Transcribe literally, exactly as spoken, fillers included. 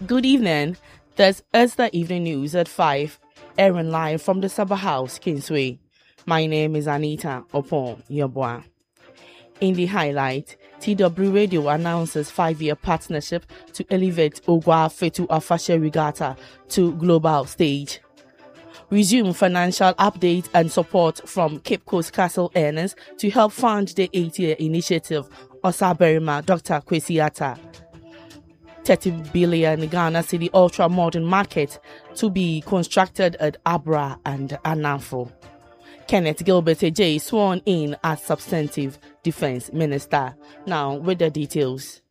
Good evening. This is the evening news at five, airing live from the Sabah House, Kingsway. My name is Anita Opon Yobwa. In the highlight, T W Radio announces five-year partnership to elevate Ogwa Fetu Afashe Regatta to global stage. Resume financial update and support from Cape Coast Castle earners to help fund the eight-year initiative Osaberima Doctor Kwesi Atta. thirty billion Ghana City ultra-modern market to be constructed at Abra and Anafo. Kenneth Gilbert Ejay sworn in as substantive defense minister. Now with the details.